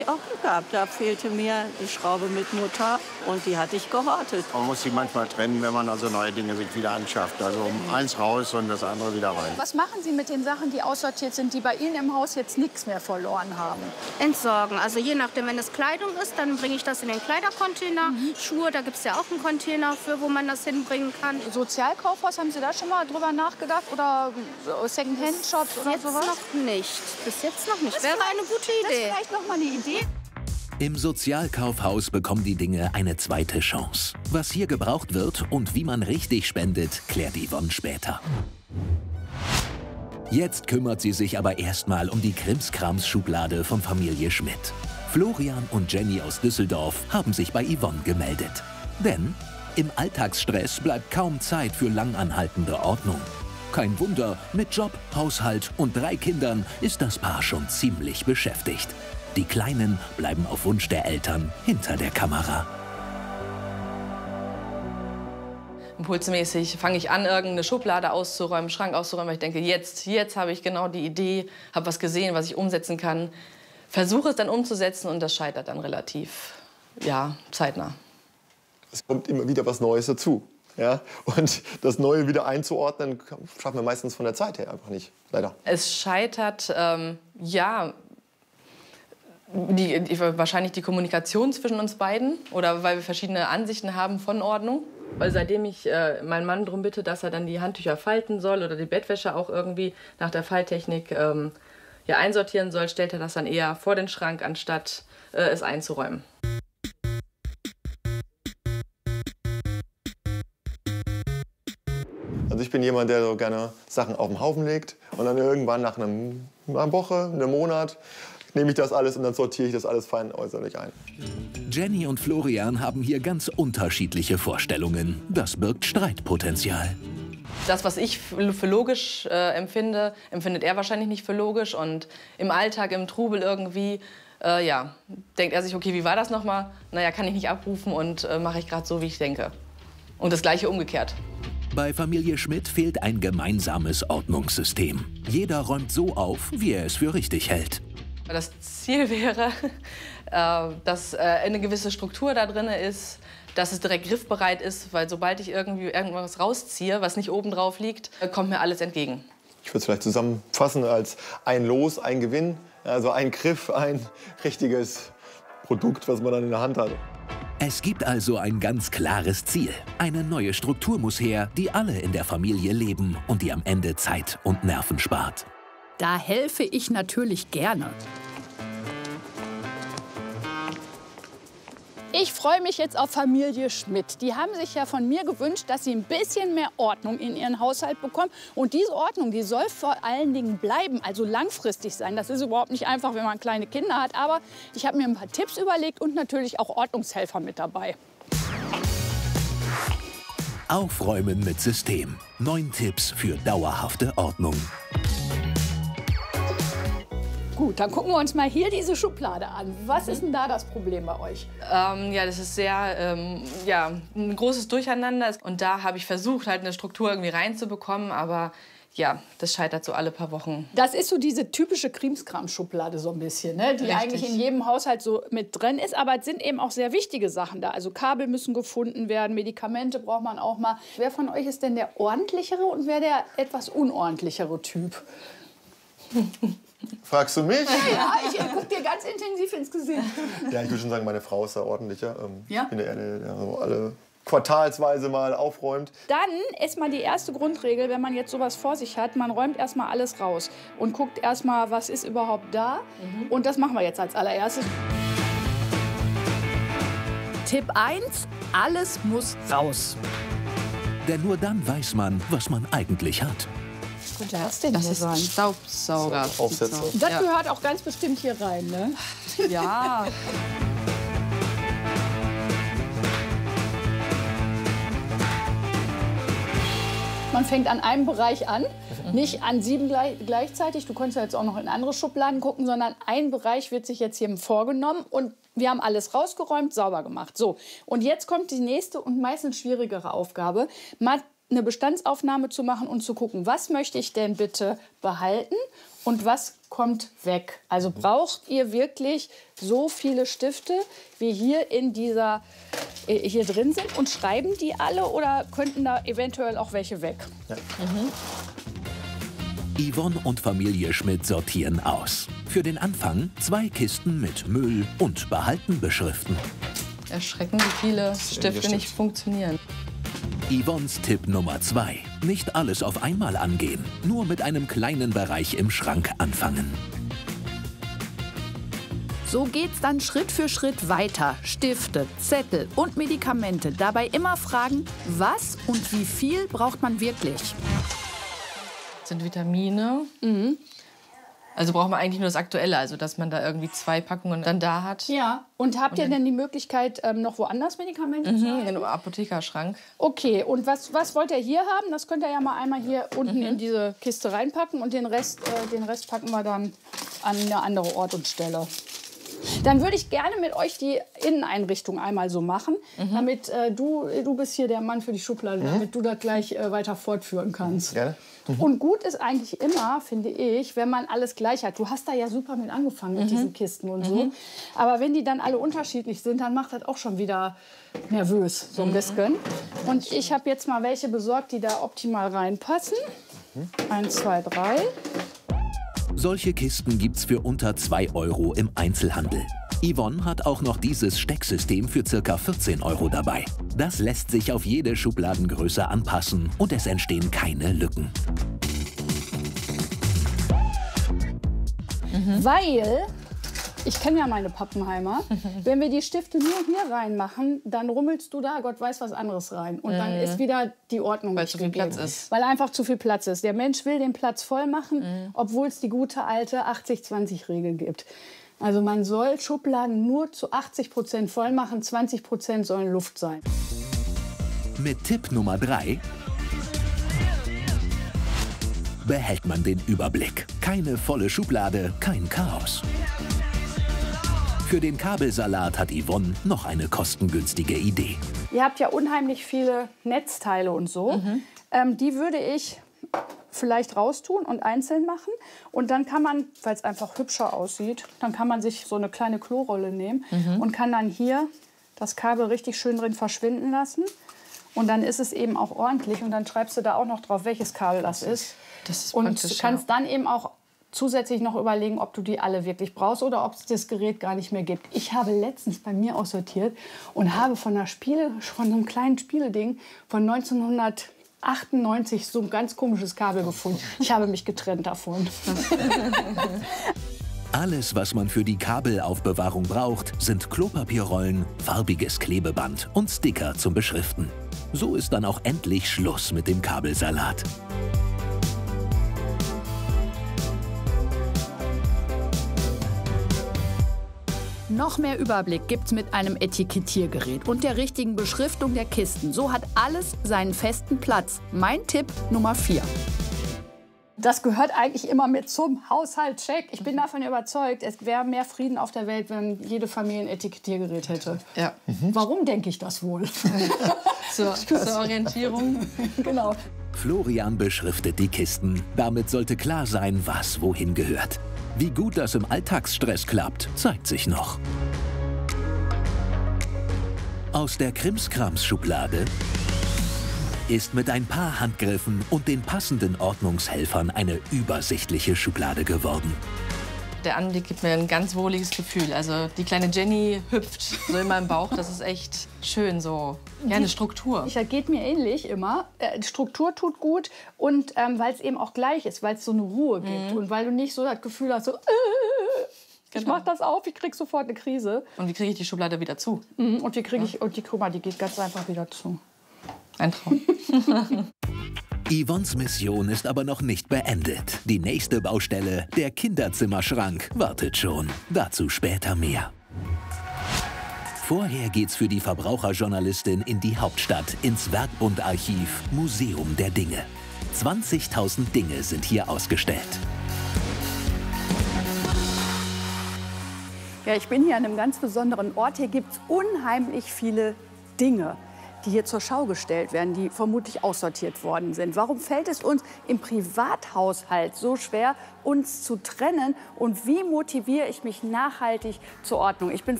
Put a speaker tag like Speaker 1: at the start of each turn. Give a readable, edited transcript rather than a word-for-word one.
Speaker 1: Auch Glück gehabt, da fehlte mir die Schraube mit Mutter und die hatte ich gehortet.
Speaker 2: Man muss sie manchmal trennen, wenn man also neue Dinge sich wieder anschafft. Also eins raus und das andere wieder rein.
Speaker 3: Was machen Sie mit den Sachen, die aussortiert sind, die bei Ihnen im Haus jetzt nichts mehr verloren haben?
Speaker 4: Entsorgen. Also je nachdem, wenn es Kleidung ist, dann bringe ich das in den Kleidercontainer. Schuhe, da gibt es ja auch einen Container für, wo man das hinbringen kann.
Speaker 3: Sozialkaufhaus, haben Sie da schon mal drüber nachgedacht? Oder Second-Hand-Shops oder
Speaker 4: Jetzt
Speaker 3: sowas?
Speaker 4: noch nicht. Bis jetzt noch nicht.
Speaker 3: Das
Speaker 4: Wäre eine gute
Speaker 3: Das ist
Speaker 4: Idee.
Speaker 3: vielleicht noch mal eine Idee.
Speaker 5: Im Sozialkaufhaus bekommen die Dinge eine zweite Chance. Was hier gebraucht wird und wie man richtig spendet, klärt Yvonne später. Jetzt kümmert sie sich aber erstmal um die Krimskrams-Schublade von Familie Schmidt. Florian und Jenny aus Düsseldorf haben sich bei Yvonne gemeldet. Denn im Alltagsstress bleibt kaum Zeit für langanhaltende Ordnung. Kein Wunder, mit Job, Haushalt und 3 Kindern ist das Paar schon ziemlich beschäftigt. Die Kleinen bleiben auf Wunsch der Eltern hinter der Kamera.
Speaker 6: Impulsmäßig fange ich an, irgendeine Schublade auszuräumen, Schrank auszuräumen, weil ich denke, jetzt habe ich genau die Idee, habe was gesehen, was ich umsetzen kann. Versuche es dann umzusetzen und das scheitert dann relativ, ja, zeitnah.
Speaker 7: Es kommt immer wieder was Neues dazu. Ja? Und das Neue wieder einzuordnen, schaffen wir meistens von der Zeit her einfach nicht, leider.
Speaker 6: Es scheitert, ja, wahrscheinlich die Kommunikation zwischen uns beiden oder weil wir verschiedene Ansichten haben von Ordnung. Weil seitdem ich meinen Mann darum bitte, dass er dann die Handtücher falten soll oder die Bettwäsche auch irgendwie nach der Falttechnik ja, einsortieren soll, stellt er das dann eher vor den Schrank, anstatt es einzuräumen.
Speaker 7: Also ich bin jemand, der so gerne Sachen auf den Haufen legt und dann irgendwann nach einer Woche, einem Monat nehme ich das alles und dann sortiere ich das alles fein äußerlich ein.
Speaker 5: Jenny und Florian haben hier ganz unterschiedliche Vorstellungen. Das birgt Streitpotenzial.
Speaker 6: Das, was ich für logisch empfinde, empfindet er wahrscheinlich nicht für logisch. Und im Alltag, im Trubel irgendwie, ja, denkt er sich, okay, wie war das nochmal? Naja, kann ich nicht abrufen und mache ich gerade so, wie ich denke. Und das Gleiche umgekehrt.
Speaker 5: Bei Familie Schmidt fehlt ein gemeinsames Ordnungssystem. Jeder räumt so auf, wie er es für richtig hält.
Speaker 6: Das Ziel wäre, dass eine gewisse Struktur da drin ist, dass es direkt griffbereit ist, weil sobald ich irgendwie irgendwas rausziehe, was nicht oben drauf liegt, kommt mir alles entgegen.
Speaker 7: Ich würde es vielleicht zusammenfassen als ein Los, ein Gewinn, also ein Griff, ein richtiges Produkt, was man dann in der Hand hat.
Speaker 5: Es gibt also ein ganz klares Ziel. Eine neue Struktur muss her, die alle in der Familie leben und die am Ende Zeit und Nerven spart.
Speaker 3: Da helfe ich natürlich gerne. Ich freue mich jetzt auf Familie Schmidt. Die haben sich ja von mir gewünscht, dass sie ein bisschen mehr Ordnung in ihren Haushalt bekommen. Und diese Ordnung, die soll vor allen Dingen bleiben, also langfristig sein. Das ist überhaupt nicht einfach, wenn man kleine Kinder hat. Aber ich habe mir ein paar Tipps überlegt und natürlich auch Ordnungshelfer mit dabei.
Speaker 5: Aufräumen mit System. 9 Tipps für dauerhafte Ordnung.
Speaker 3: Gut, dann gucken wir uns mal hier diese Schublade an. Was ist denn da das Problem bei euch?
Speaker 6: Ja, das ist sehr, ja, ein großes Durcheinander. Und da habe ich versucht, halt eine Struktur irgendwie reinzubekommen, aber ja, das scheitert so alle paar Wochen.
Speaker 3: Das ist so diese typische Krimskram-Schublade so ein bisschen, ne? Die
Speaker 6: Richtig.
Speaker 3: eigentlich in jedem Haushalt so mit drin ist. Aber es sind eben auch sehr wichtige Sachen da. Also Kabel müssen gefunden werden, Medikamente braucht man auch mal. Wer von euch ist denn der ordentlichere und wer der etwas unordentlichere Typ?
Speaker 7: Fragst du mich?
Speaker 3: Ja, ich gucke dir ganz intensiv ins Gesicht.
Speaker 7: Ja, ich würde schon sagen, meine Frau ist da ordentlicher.
Speaker 3: Ja?
Speaker 7: Ich bin ja eher der so alle quartalsweise mal aufräumt.
Speaker 3: Dann ist mal die erste Grundregel, wenn man jetzt sowas vor sich hat, man räumt erst mal alles raus und guckt erst mal, was ist überhaupt da. Und das machen wir jetzt als allererstes. Tipp 1, alles muss raus.
Speaker 5: Denn nur dann weiß man, was man eigentlich hat.
Speaker 3: Könnte das denn
Speaker 4: Das
Speaker 3: hier
Speaker 4: ist
Speaker 3: sein?
Speaker 6: Staubsauger.
Speaker 7: Aufsätze.
Speaker 3: Das
Speaker 6: Ja.
Speaker 3: gehört auch ganz bestimmt hier rein, ne?
Speaker 6: Ja.
Speaker 3: Man fängt an einem Bereich an, nicht an 7 gleichzeitig. Du kannst ja jetzt auch noch in andere Schubladen gucken, sondern ein Bereich wird sich jetzt hier vorgenommen und wir haben alles rausgeräumt, sauber gemacht. So, und jetzt kommt die nächste und meistens schwierigere Aufgabe, mal eine Bestandsaufnahme zu machen und zu gucken, was möchte ich denn bitte behalten und was kommt weg? Also braucht ihr wirklich so viele Stifte, wie hier in dieser hier drin sind, und schreiben die alle oder könnten da eventuell auch welche weg?
Speaker 7: Ja.
Speaker 5: Yvonne und Familie Schmidt sortieren aus. Für den Anfang 2 Kisten mit Müll und behalten beschriften.
Speaker 6: Erschreckend, wie viele Stifte nicht funktionieren.
Speaker 5: Yvonnes Tipp Nummer 2. Nicht alles auf einmal angehen. Nur mit einem kleinen Bereich im Schrank anfangen.
Speaker 3: So geht's dann Schritt für Schritt weiter. Stifte, Zettel und Medikamente. Dabei immer fragen, was und wie viel braucht man wirklich?
Speaker 6: Das sind Vitamine. Also braucht man eigentlich nur das Aktuelle, also dass man da irgendwie 2 Packungen dann da hat.
Speaker 3: Ja. Und habt ihr denn die Möglichkeit, noch woanders Medikamente zu haben?
Speaker 6: Im Apothekerschrank.
Speaker 3: Okay, und was wollt ihr hier haben? Das könnt ihr ja mal einmal hier unten in diese Kiste reinpacken und den Rest packen wir dann an eine andere Ort und Stelle. Dann würde ich gerne mit euch die Inneneinrichtung einmal so machen, damit du bist hier der Mann für die Schublade, damit du das gleich weiter fortführen kannst.
Speaker 7: Gerne.
Speaker 3: Und gut ist eigentlich immer, finde ich, wenn man alles gleich hat. Du hast da ja super mit angefangen mit diesen Kisten und so. Aber wenn die dann alle unterschiedlich sind, dann macht das auch schon wieder nervös, so ein bisschen. Und ich habe jetzt mal welche besorgt, die da optimal reinpassen. 1, 2, 3.
Speaker 5: Solche Kisten gibt's für unter 2 € im Einzelhandel. Yvonne hat auch noch dieses Stecksystem für ca. 14 € dabei. Das lässt sich auf jede Schubladengröße anpassen und es entstehen keine Lücken.
Speaker 3: Weil, ich kenne ja meine Pappenheimer, wenn wir die Stifte nur hier reinmachen, dann rummelst du da, Gott weiß was anderes rein. Und dann ist wieder die Ordnung
Speaker 6: Weil
Speaker 3: nicht
Speaker 6: zu viel
Speaker 3: gegeben.
Speaker 6: Platz ist.
Speaker 3: Weil einfach zu viel Platz ist. Der Mensch will den Platz voll machen, obwohl es die gute alte 80-20-Regel gibt. Also man soll Schubladen nur zu 80% voll machen, 20% sollen Luft sein.
Speaker 5: Mit Tipp Nummer 3 behält man den Überblick. Keine volle Schublade, kein Chaos. Für den Kabelsalat hat Yvonne noch eine kostengünstige Idee.
Speaker 3: Ihr habt ja unheimlich viele Netzteile und so. Die würde ich vielleicht raustun und einzeln machen. Und dann kann man, weil es einfach hübscher aussieht, dann kann man sich so eine kleine Klorolle nehmen und kann dann hier das Kabel richtig schön drin verschwinden lassen. Und dann ist es eben auch ordentlich. Und dann schreibst du da auch noch drauf, welches Kabel das ist.
Speaker 6: Das ist
Speaker 3: und
Speaker 6: praktisch,
Speaker 3: kannst dann eben auch zusätzlich noch überlegen, ob du die alle wirklich brauchst oder ob es das Gerät gar nicht mehr gibt. Ich habe letztens bei mir aussortiert und habe von einem kleinen Spieleding von 1998 so ein ganz komisches Kabel gefunden. Ich habe mich getrennt davon.
Speaker 5: Alles, was man für die Kabelaufbewahrung braucht, sind Klopapierrollen, farbiges Klebeband und Sticker zum Beschriften. So ist dann auch endlich Schluss mit dem Kabelsalat.
Speaker 3: Noch mehr Überblick gibt's mit einem Etikettiergerät und der richtigen Beschriftung der Kisten. So hat alles seinen festen Platz. Mein Tipp Nummer 4. Das gehört eigentlich immer mit zum Haushaltscheck. Ich bin davon überzeugt, es wäre mehr Frieden auf der Welt, wenn jede Familie ein Etikettiergerät hätte.
Speaker 6: Ja.
Speaker 3: Warum denke ich das wohl?
Speaker 6: Zur Orientierung.
Speaker 3: Genau.
Speaker 5: Florian beschriftet die Kisten. Damit sollte klar sein, was wohin gehört. Wie gut das im Alltagsstress klappt, zeigt sich noch. Aus der Krimskrams-Schublade ist mit ein paar Handgriffen und den passenden Ordnungshelfern eine übersichtliche Schublade geworden.
Speaker 6: Der Anblick gibt mir ein ganz wohliges Gefühl. Also die kleine Jenny hüpft so in meinem Bauch. Das ist echt schön so. Ja, eine Struktur.
Speaker 3: Das geht mir ähnlich immer. Struktur tut gut und weil es eben auch gleich ist, weil es so eine Ruhe gibt und weil du nicht so das Gefühl hast, so ich mach das auf, ich krieg sofort eine Krise.
Speaker 6: Und wie kriege ich die Schublade wieder zu?
Speaker 3: Und die kriege ich, guck mal, die geht ganz einfach wieder zu.
Speaker 6: Ein Traum.
Speaker 5: Yvonnes Mission ist aber noch nicht beendet. Die nächste Baustelle, der Kinderzimmerschrank, wartet schon. Dazu später mehr. Vorher geht's für die Verbraucherjournalistin in die Hauptstadt, ins Werkbundarchiv Museum der Dinge. 20.000 Dinge sind hier ausgestellt.
Speaker 3: Ja, ich bin hier an einem ganz besonderen Ort. Hier gibt es unheimlich viele Dinge. die hier zur Schau gestellt werden, die vermutlich aussortiert worden sind. Warum fällt es uns im Privathaushalt so schwer, uns zu trennen? Und wie motiviere ich mich nachhaltig zur Ordnung? Ich bin